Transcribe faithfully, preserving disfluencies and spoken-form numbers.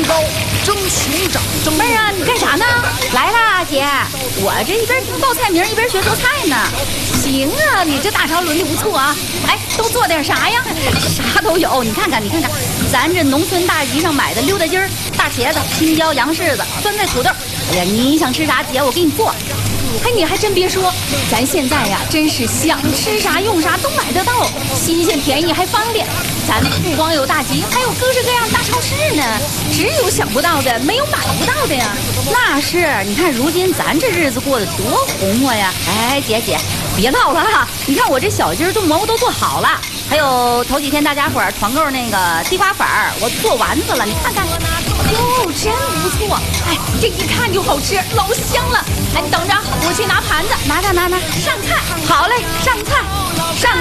高，争熊掌，争。 妹儿啊，你干啥呢？来啦，姐，我这一边报菜名一边学做菜呢。行啊，你这大潮轮的不错啊。哎，都做点啥呀？啥都有，你看看，你看看，咱这农村大集上买的溜达鸡儿、大茄子、青椒、洋柿子、酸菜、土豆。哎呀，你想吃啥，姐我给你做。哎，你还真别说，咱现在呀，真是想吃啥用啥都买得到，新鲜便宜还方便。咱不光有大集，还有各式各样大超市呢。只有想不到的，没有买不到的呀。那是，你看如今咱这日子过得多红火呀！哎，姐姐，别闹了哈！你看我这小鸡儿炖蘑菇都做好了，还有头几天大家伙儿团购那个地瓜粉儿，我做丸子了，你看看。哟，真不错！哎，这一看就好吃，老香了。哎，等着，我去拿盘子，拿拿拿拿，上菜。好嘞，上菜，上